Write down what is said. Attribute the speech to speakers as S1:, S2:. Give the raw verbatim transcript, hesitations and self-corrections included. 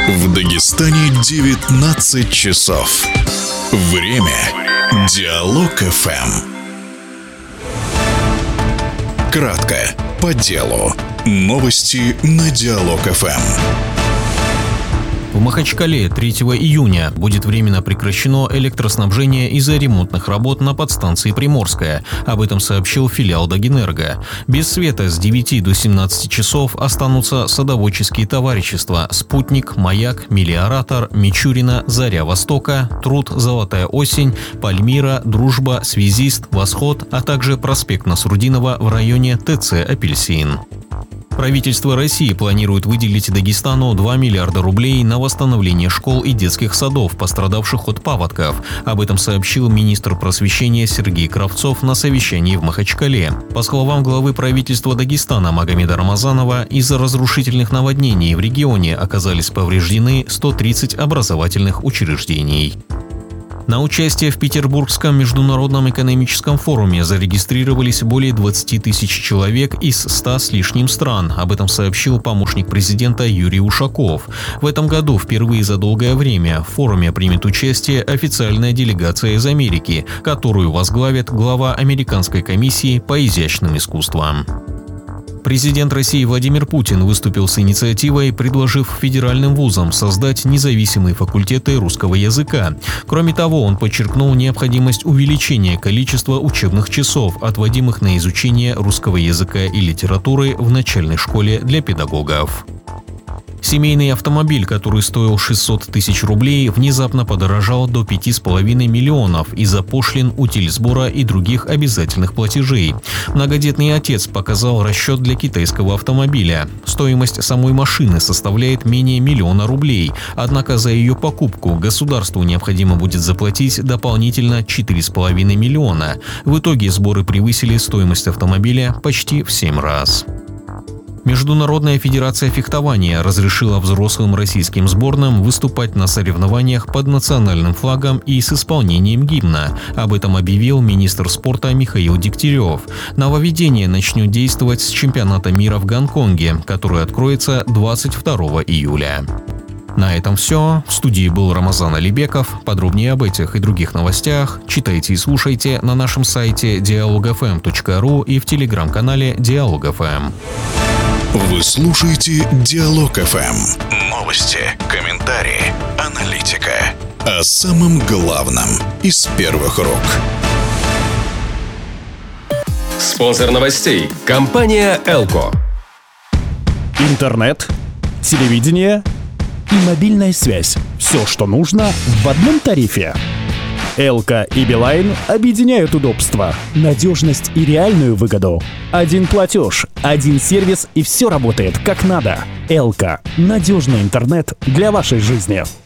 S1: В Дагестане девятнадцать часов. Время Диалог-эф эм. Кратко, по делу. Новости на Диалог-эф эм.
S2: В Махачкале третьего июня будет временно прекращено электроснабжение из-за ремонтных работ на подстанции Приморская. Об этом сообщил филиал Дагэнерго. Без света с девяти до семнадцати часов останутся садоводческие товарищества «Спутник», «Маяк», «Мелиоратор», «Мичурина», «Заря Востока», «Труд», «Золотая осень», «Пальмира», «Дружба», «Связист», «Восход», а также проспект Насрудинова в районе ТЦ «Апельсин». Правительство России планирует выделить Дагестану два миллиарда рублей на восстановление школ и детских садов, пострадавших от паводков. Об этом сообщил министр просвещения Сергей Кравцов на совещании в Махачкале. По словам главы правительства Дагестана Магомеда Рамазанова, из-за разрушительных наводнений в регионе оказались повреждены сто тридцать образовательных учреждений. На участие в Петербургском международном экономическом форуме зарегистрировались более двадцати тысяч человек из ста с лишним стран. Об этом сообщил помощник президента Юрий Ушаков. В этом году впервые за долгое время в форуме примет участие официальная делегация из Америки, которую возглавит глава Американской комиссии по изящным искусствам. Президент России Владимир Путин выступил с инициативой, предложив федеральным вузам создать независимые факультеты русского языка. Кроме того, он подчеркнул необходимость увеличения количества учебных часов, отводимых на изучение русского языка и литературы в начальной школе для педагогов. Семейный автомобиль, который стоил шестьсот тысяч рублей, внезапно подорожал до пяти с половиной миллионов из-за пошлин, утильсбора и других обязательных платежей. Многодетный отец показал расчет для китайского автомобиля. Стоимость самой машины составляет менее миллиона рублей, однако за ее покупку государству необходимо будет заплатить дополнительно четыре с половиной миллиона. В итоге сборы превысили стоимость автомобиля почти в семь раз. Международная федерация фехтования разрешила взрослым российским сборным выступать на соревнованиях под национальным флагом и с исполнением гимна. Об этом объявил министр спорта Михаил Дегтярев. Нововведение начнет действовать с чемпионата мира в Гонконге, который откроется двадцать второго июля. На этом все. В студии был Рамазан Алибеков. Подробнее об этих и других новостях читайте и слушайте на нашем сайте диалог эф эм точка ру и в телеграм-канале Диалог-эф эм.
S1: Вы слушаете Диалог-эф эм. Новости, комментарии, аналитика. О самом главном из первых рук.
S3: Спонсор новостей – компания «Элко».
S4: Интернет, телевидение и мобильная связь. Все, что нужно в одном тарифе. Элко и Билайн объединяют удобства, надежность и реальную выгоду. Один платеж, один сервис и все работает как надо. Элко – надежный интернет для вашей жизни.